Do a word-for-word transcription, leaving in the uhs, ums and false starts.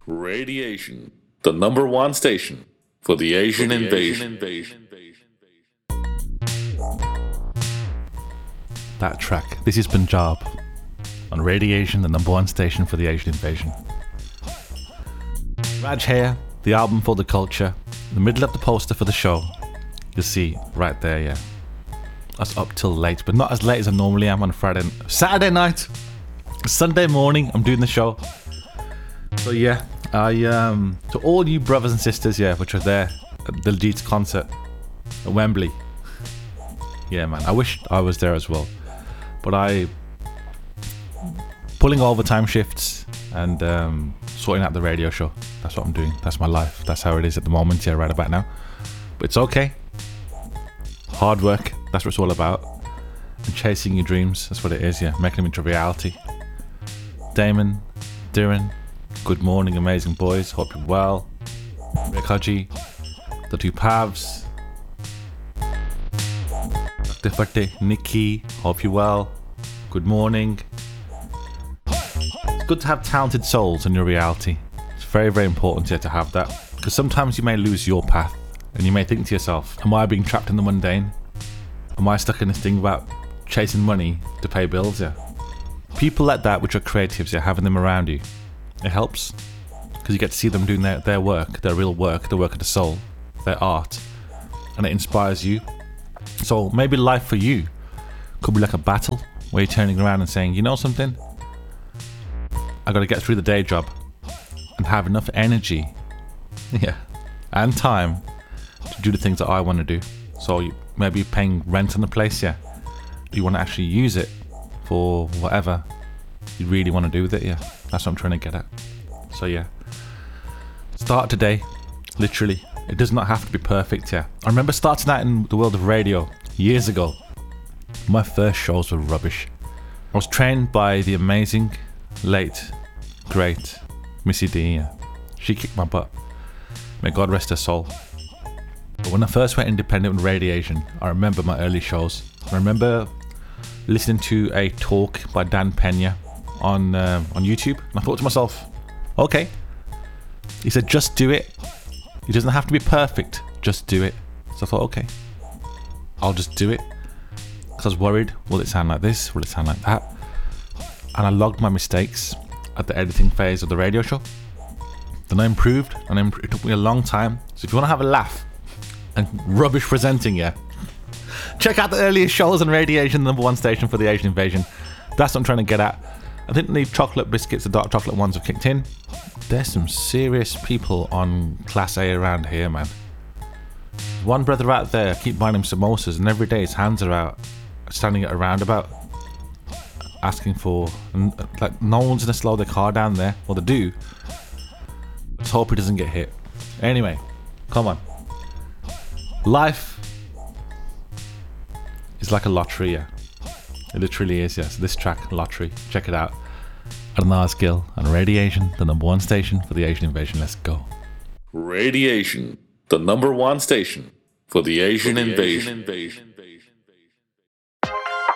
Radiation, the number one station for the Asian for the invasion. Asian invasion. That track. This is Punjab on Radiation, the number one station for the Asian invasion. Raj here, the album for the culture, in the middle of the poster for the show. You'll see right there, yeah. That's up till late, but not as late as I normally am on a Friday, Saturday night, Sunday morning. I'm doing the show. So yeah, I um to all you brothers and sisters, yeah, which are there at the Diljit's concert at Wembley. Yeah, man, I wish I was there as well, but I pulling overtime shifts and um, sorting out the radio show. That's what I'm doing. That's my life. That's how it is at the moment. Yeah, right about now. But it's okay. Hard work. That's what it's all about. And chasing your dreams. That's what it is. Yeah, making them into reality. Damon, Darren. Good morning, amazing boys. Hope you're well. Rick Haji, the two Pavs, Doctor Fateh, Nikki. Hope you're well. Good morning. It's good to have talented souls in your reality. It's very, very important here to have that, because sometimes you may lose your path and you may think to yourself, am I being trapped in the mundane? Am I stuck in this thing about chasing money to pay bills? Yeah. People like that, which are creatives, yeah, having them around you, it helps, because you get to see them doing their, their work, their real work, the work of the soul, their art, and it inspires you. So maybe life for you could be like a battle where you're turning around and saying, you know something, I got to get through the day job and have enough energy, yeah, and time to do the things that I want to do. So you, maybe you're paying rent on the place, yeah, you want to actually use it for whatever you really want to do with it, yeah. That's what I'm trying to get at. So yeah, start today, literally. It does not have to be perfect, yeah. I remember starting out in the world of radio years ago. My first shows were rubbish. I was trained by the amazing, late, great Missy D. Yeah. She kicked my butt. May God rest her soul. But when I first went independent with Radiation, I remember my early shows. I remember listening to a talk by Dan Pena on um, on YouTube, and I thought to myself, okay, he said just do it, it doesn't have to be perfect, just do it. So I thought, okay, I'll just do it, because I was worried, will it sound like this, will it sound like that? And I logged my mistakes at the editing phase of the radio show. Then I improved, and I imp- it took me a long time. So if you want to have a laugh and rubbish presenting, yeah, check out the earliest shows on Radiation, the number one station for the Asian invasion. That's what I'm trying to get at. I think the chocolate biscuits, the dark chocolate ones, have kicked in. There's some serious people on Class A around here, man. One brother out there, I keep buying him samosas, and every day his hands are out, standing at a roundabout, asking for, and like no one's gonna slow their car down there. Well, they do. Let's hope he doesn't get hit. Anyway, come on. Life is like a lottery, yeah. It literally is, yes. This track, Lottery, check it out. Arnaz Gill and Radiation, the number one station for the Asian invasion. Let's go. Radiation, the number one station for the Asian, for the invasion. Asian invasion.